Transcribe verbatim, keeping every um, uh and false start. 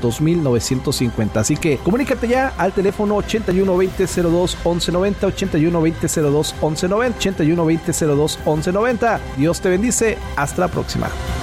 dos mil novecientos cincuenta. Así que comunícate ya al teléfono ochenta y uno veinte cero dos once noventa, ochenta y uno veinte cero dos once noventa, ochenta y uno veinte cero dos once noventa. Dios te bendice. Hasta la próxima.